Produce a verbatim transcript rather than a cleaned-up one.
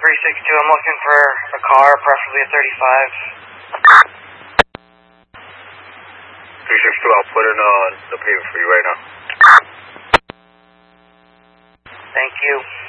three six two, I'm looking for a car, preferably a thirty-five. three six two, I'll put in uh, the payment for you right now. Thank you.